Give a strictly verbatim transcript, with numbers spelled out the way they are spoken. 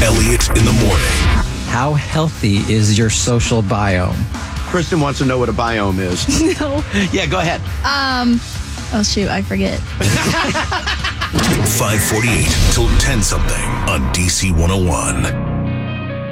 Elliot in the morning. How healthy is your social biome? Kristen wants to know what a biome is. No. Yeah, go ahead. Um. Oh, shoot. I forget. five forty-eight till ten something on D C one oh one.